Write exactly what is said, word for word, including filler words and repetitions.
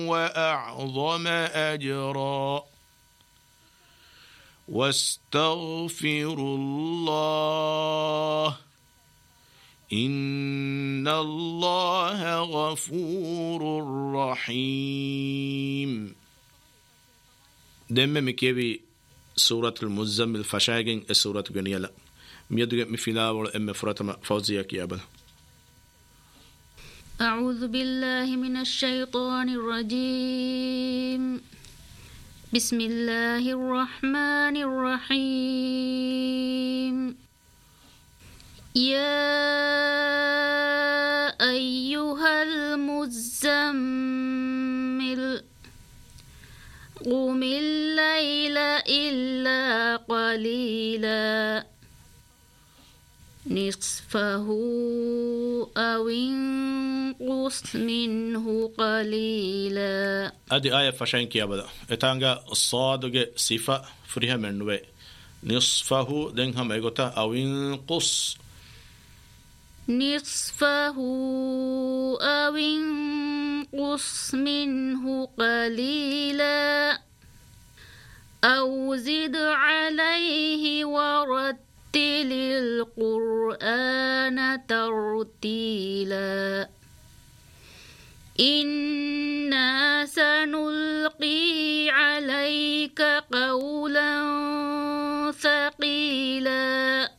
وأعظم أجرا واستغفروا الله إن الله غفور رحيم. دم مكيبي سورة المزمل فشاقين السورة جنيلا ميدوغ مفلا وإم فراتما فوزيا كيابا. أعوذ بالله من الشيطان الرجيم. بسم الله الرحمن الرحيم. يا أيها المزمل قم الليل إلا قليلا نصفه أو انقص منه قليلا. أدي آية فشين كي أبدا إتانغا الصادق صفة فريها منوي نصفه دنها ميغوتا أو انقص نصفه أو انقص منه قليلا أو زد عليه ورتل القرآن ترتيلا إنا سنلقي عليك قولا ثقيلا